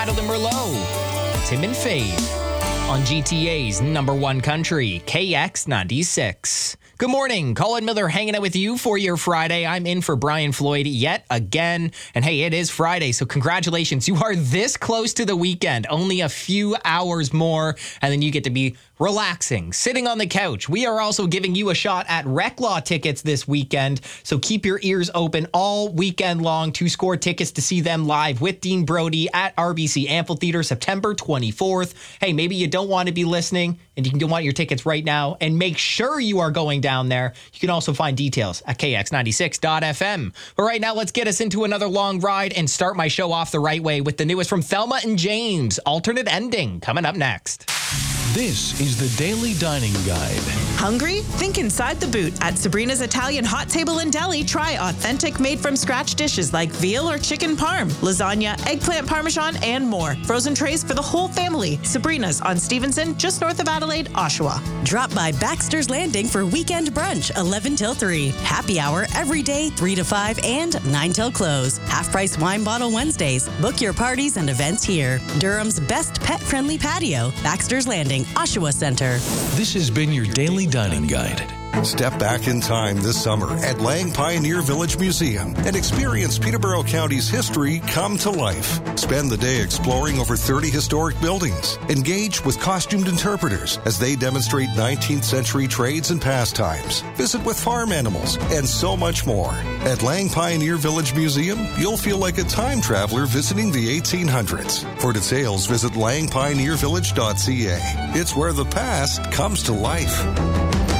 Madeline Merlot, Tim and Faith on GTA's number one country, KX96. Good morning. Colin Miller hanging out with you for your Friday. I'm in for Brian Floyd yet again. And hey, it is Friday, so congratulations. You are this close to the weekend. Only a few hours more, and then you get to be relaxing, sitting on the couch. We are also giving you a shot at Rec Law tickets this weekend, so keep your ears open all weekend long to score tickets to see them live with Dean Brody at RBC Amphitheater September 24th. Hey, maybe you don't want to be listening and you can want your tickets right now, and make sure you are going down there. You can also find details at kx96.fm. But right now, let's get us into another long ride and start my show off the right way with the newest from Thelma and James, Alternate Ending, coming up next. This is the Daily Dining Guide. Hungry? Think inside the boot. At Sabrina's Italian Hot Table and Deli, try authentic made-from-scratch dishes like veal or chicken parm, lasagna, eggplant parmesan, and more. Frozen trays for the whole family. Sabrina's on Stevenson, just north of Adelaide, Oshawa. Drop by Baxter's Landing for weekend brunch, 11 till 3. Happy hour every day, 3 to 5 and 9 till close. Half-price wine bottle Wednesdays. Book your parties and events here. Durham's best pet-friendly patio, Baxter's Landing, Oshawa Center. This has been your Daily Dining Guide. Step back in time this summer at Lang Pioneer Village Museum and experience Peterborough County's history come to life. Spend the day exploring over 30 historic buildings. Engage with costumed interpreters as they demonstrate 19th century trades and pastimes. Visit with farm animals and so much more. At Lang Pioneer Village Museum, you'll feel like a time traveler visiting the 1800s. For details, visit langpioneervillage.ca. It's where the past comes to life.